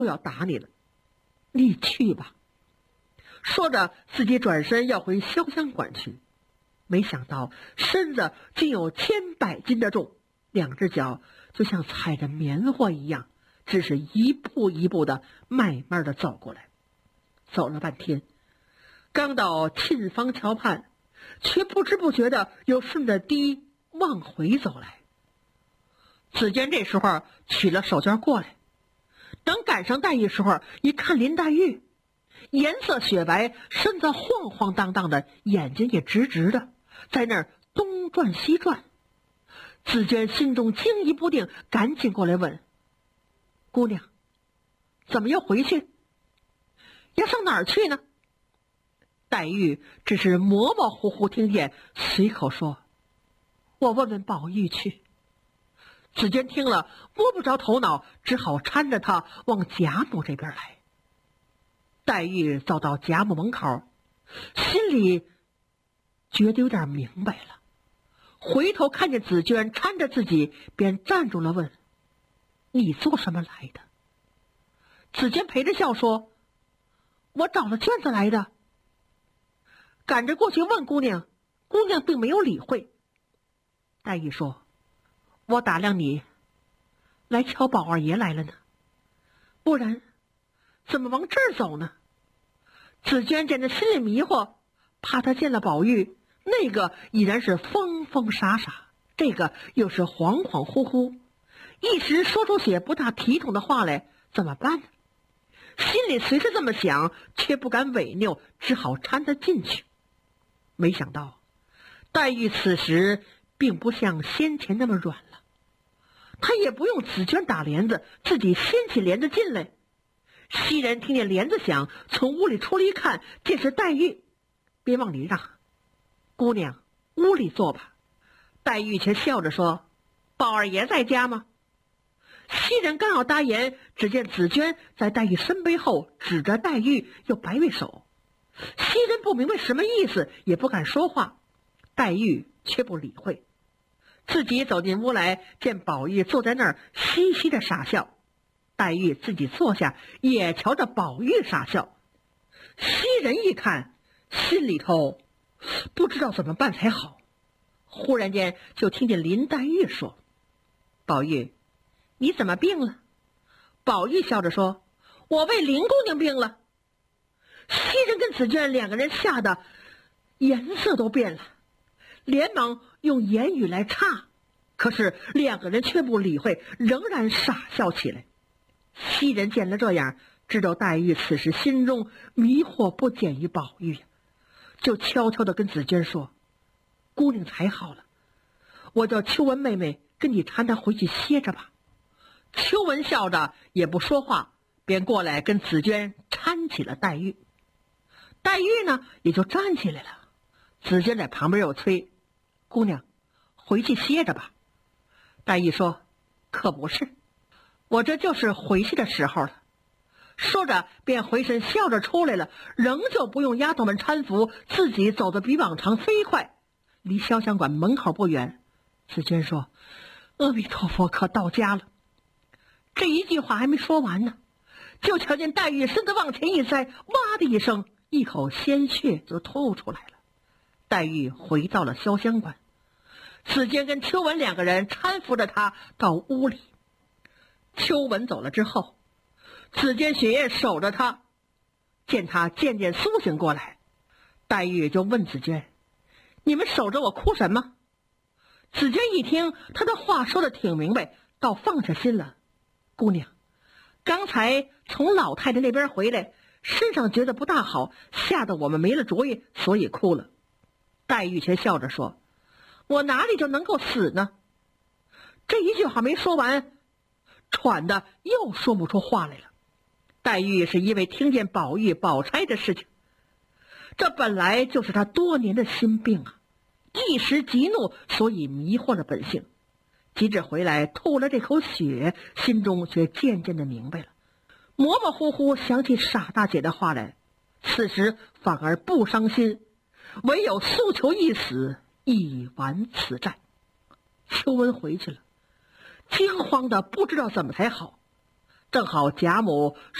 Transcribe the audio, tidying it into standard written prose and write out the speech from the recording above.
要打你了，你去吧。说着，自己转身要回潇湘馆去，没想到身子竟有100斤的重，两只脚就像踩着棉花一样，只是一步一步的慢慢的走过来。走了半天，刚到沁芳桥畔，却不知不觉的又顺着堤往回走来。子娟这时候取了手绢过来，等赶上黛玉时候，一看林黛玉颜色雪白，身子晃晃荡荡的，眼睛也直直的，在那儿东转西转。紫娟心中惊疑不定，赶紧过来问：姑娘，怎么又回去？要上哪儿去呢？黛玉只是模模糊糊听见，随口说：我问问宝玉去。紫娟听了摸不着头脑，只好搀着她往贾母这边来。黛玉走到贾母门口，心里觉得有点明白了，回头看见紫娟搀着自己，便站住了，问：你做什么来的？紫娟陪着笑说：我找了卷子来的。赶着过去问姑娘，姑娘并没有理会。黛玉说：我打量你来瞧宝二爷来了呢，不然怎么往这儿走呢？紫娟见着心里迷惑，怕他见了宝玉，那个已然是疯疯傻傻，这个又是恍恍惚惚，一时说出些不大体统的话来，怎么办呢？心里虽是这么想，却不敢违拗，只好搀他进去。没想到黛玉此时并不像先前那么软了，她也不用紫娟打帘子，自己掀起帘子进来。袭人听见帘子响，从屋里出来一看，见是黛玉，别往里让，姑娘屋里坐吧。黛玉却笑着说：宝二爷在家吗？袭人刚要答言，只见紫娟在黛玉身背后指着黛玉，又摆摆手。袭人不明白什么意思，也不敢说话。黛玉却不理会，自己走进屋来，见宝玉坐在那儿嘻嘻的傻笑。黛玉自己坐下，也瞧着宝玉傻笑。袭人一看，心里头不知道怎么办才好。忽然间就听见林黛玉说：宝玉，你怎么病了？宝玉笑着说：我为林姑娘病了。袭人跟紫娟两个人吓得颜色都变了，连忙用言语来岔，可是两个人却不理会，仍然傻笑起来。袭人见了这样，知道黛玉此时心中迷惑不减于宝玉，就悄悄地跟紫娟说：姑娘才好了，我叫秋文妹妹跟你搀她回去歇着吧。秋文笑着也不说话，便过来跟紫娟搀起了黛玉。黛玉呢也就站起来了。紫娟在旁边又催：姑娘回去歇着吧。黛玉说：可不是，我这就是回去的时候了。说着便回身笑着出来了，仍旧不用丫头们搀扶，自己走得比往常飞快，离潇湘馆门口不远。紫娟说：阿弥陀佛，可到家了。这一句话还没说完呢，就瞧见黛玉身子往前一栽，哇的一声，一口鲜血就吐出来了。黛玉回到了潇湘馆，紫娟跟秋文两个人搀扶着她到屋里。秋文走了之后，紫娟、雪雁守着她，见她渐渐苏醒过来，黛玉就问紫娟：你们守着我哭什么？紫娟一听她的话说得挺明白，倒放下心了。姑娘，刚才从老太太那边回来，身上觉得不大好，吓得我们没了主意，所以哭了。黛玉却笑着说：我哪里就能够死呢？这一句话没说完，喘的又说不出话来了。黛玉是因为听见宝玉宝钗的事情，这本来就是她多年的心病啊，一时急怒，所以迷惑了本性。急着回来吐了这口血，心中却渐渐的明白了，模模糊糊想起傻大姐的话来，此时反而不伤心，唯有诉求一死，以完此战。秋文回去了，惊慌的不知道怎么才好。 正好贾母